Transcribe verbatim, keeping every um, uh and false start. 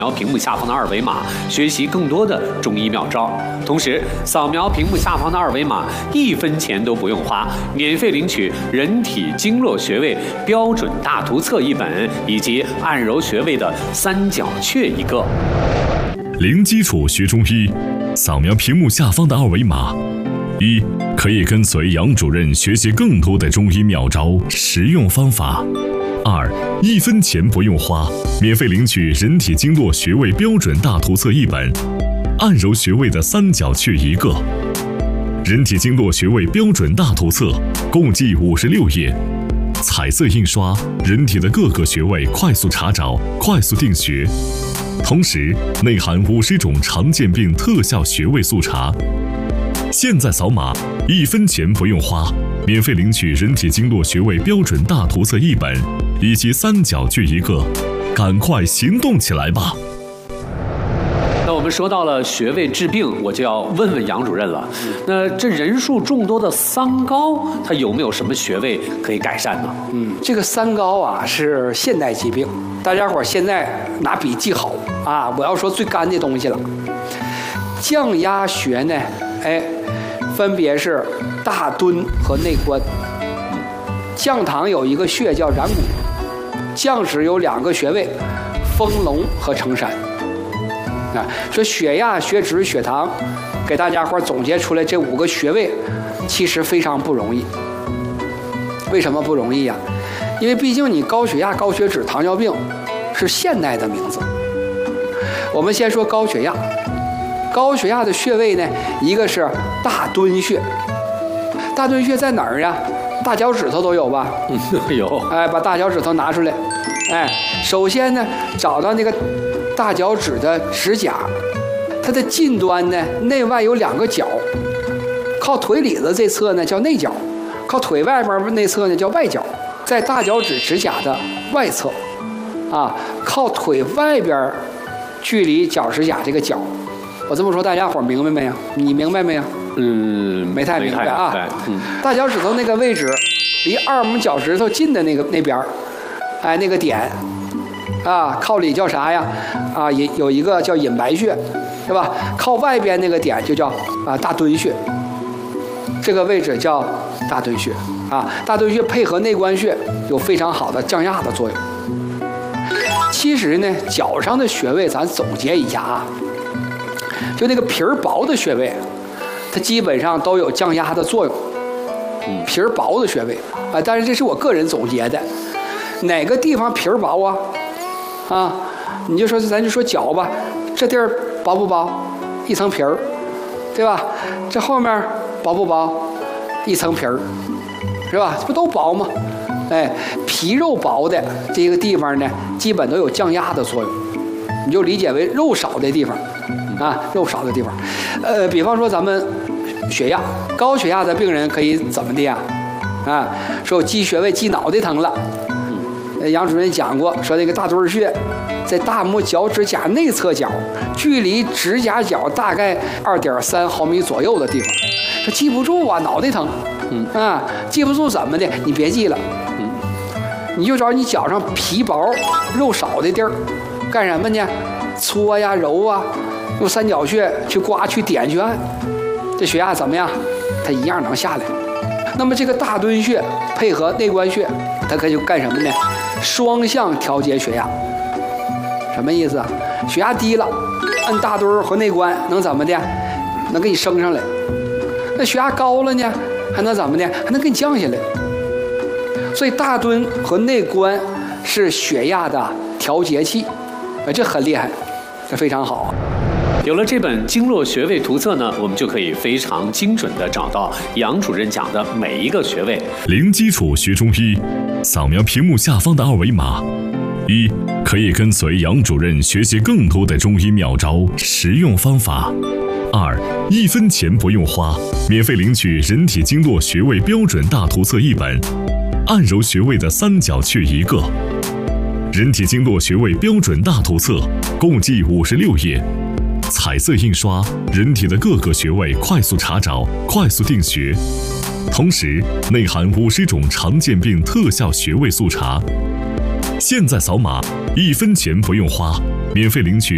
描屏幕下方的二维码，学习更多的中医妙招。同时，扫描屏幕下方的二维码，一分钱都不用花，免费领取人体经络穴位标准大图册一本，以及按揉穴位的三角穴一个。 零基础学中医，扫描屏幕下方的二维码。一、可以跟随杨主任学习更多的中医妙招、实用方法。二、一分钱不用花，免费领取人体经络穴位标准大图册一本，按揉穴位的三角穴一个。人体经络穴位标准大图册共计五十六页，彩色印刷，人体的各个穴位快速查找、快速定穴，同时内含五十种常见病特效穴位速查。现在扫码，一分钱不用花，免费领取人体经络穴位标准大图册一本，以及三角穴一个，赶快行动起来吧！ 那我们说到了穴位治病，我就要问问杨主任了。那这人数众多的三高，它有没有什么穴位可以改善呢？ 嗯，这个三高啊是现代疾病，大家伙儿现在拿笔记好啊！我要说最干的东西了，降压穴呢，哎，分别是大敦和内关。降堂有一个穴叫然谷，降趾有两个穴位，丰隆和承山。啊，说血压、血脂、血糖，给大家伙总结出来这五个穴位，其实非常不容易。为什么不容易呀？因为毕竟你高血压、高血脂、糖尿病是现代的名字。我们先说高血压，高血压的穴位呢，一个是大敦穴。大敦穴在哪儿呀？大脚趾头都有吧？ 嗯，有。 哎，把大脚趾头拿出来。哎，首先呢，找到那个大脚趾的指甲，它的近端呢，内外有两个角，靠腿里子这侧呢叫内角，靠腿外边内侧呢叫外角。在大脚趾指甲的外侧，啊，靠腿外边距离脚趾甲这个角。我这么说，大家伙明白没有？你明白没有？ 嗯， 没太明白啊。 嗯， 大脚趾头那个位置，离二拇脚趾头近的那个那边，哎，那个点，啊，靠里叫啥呀？啊，也有一个叫隐白穴，对吧？靠外边那个点就叫啊大敦穴，这个位置叫大敦穴啊。大敦穴配合内关穴有非常好的降压的作用。其实呢，脚上的穴位咱总结一下啊，就那个皮儿薄的穴位，它基本上都有降压的作用。皮儿薄的穴位啊，但是这是我个人总结的。哪个地方皮儿薄啊？啊，你就说咱就说脚吧，这地儿薄不薄？一层皮儿，对吧？这后面薄不薄？一层皮儿，是吧？这不都薄吗？哎，皮肉薄的这个地方呢，基本都有降压的作用。你就理解为肉少的地方啊，肉少的地方。呃，比方说咱们血压，高血压的病人可以怎么的呀？啊，说我记穴位记脑袋疼了。杨主任讲过，说这个大敦穴在大拇脚趾甲内侧角，距离指甲角大概二点三毫米左右的地方。说记不住啊，脑袋疼。嗯啊，记不住怎么的？你别记了。嗯，你就找你脚上皮薄、肉少的地儿，干什么呢？搓呀、揉啊，用三角穴去刮、去点、去按，这血压怎么样？它一样能下来。那么这个大敦穴配合内关穴，它可以干什么呢？双向调节血压。什么意思啊？血压低了，按大敦和内关能怎么的？能给你升上来。那血压高了呢，还能怎么的？还能给你降下来。所以大敦和内关是血压的调节器，啊，这很厉害，这非常好。 有了这本经络穴位图册呢，我们就可以非常精准地找到杨主任讲的每一个穴位。 零基础学中医，扫描屏幕下方的二维码。一、可以跟随杨主任学习更多的中医妙招、实用方法。二、一分钱不用花，免费领取人体经络穴位标准大图册一本，按揉穴位的三角穴一个。人体经络穴位标准大图册共计五十六页。彩色印刷，人体的各个穴位快速查找、快速定穴，同时内含五十种常见病特效穴位速查。现在扫码，一分钱不用花，免费领取